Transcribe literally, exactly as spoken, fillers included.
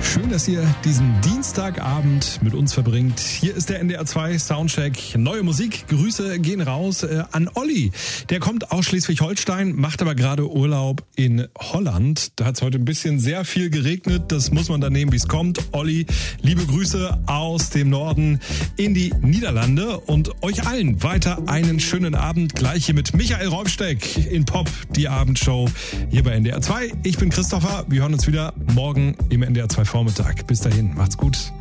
Schön, dass ihr diesen Dienstagabend mit uns verbringt. Hier ist der N D R zwei Soundcheck. Neue Musik. Grüße gehen raus äh, an Olli. Der kommt aus Schleswig-Holstein, macht aber gerade Urlaub in Holland. Da hat es heute ein bisschen sehr viel geregnet. Das muss man dann nehmen, wie es kommt. Olli, liebe Grüße aus dem Norden in die Niederlande und euch allen weiter einen schönen Abend. Gleich hier mit Michael Räufsteck in Pop, die Abendshow hier bei N D R zwei. Ich bin Christopher. Wir hören uns wieder morgen im N D R zwei Vormittag. Bis dahin, macht's gut.